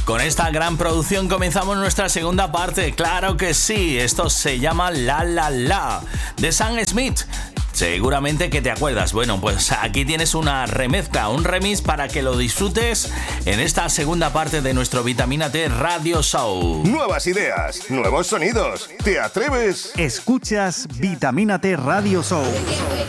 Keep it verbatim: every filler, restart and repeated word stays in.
Con esta gran producción comenzamos nuestra segunda parte. Claro que sí, esto se llama La La La de Sam Smith. Seguramente que te acuerdas. Bueno, pues aquí tienes una remezcla, un remix para que lo disfrutes en esta segunda parte de nuestro Vitamina T Radio Show. Nuevas ideas, nuevos sonidos. ¿Te atreves? Escuchas Vitamina T Radio Show.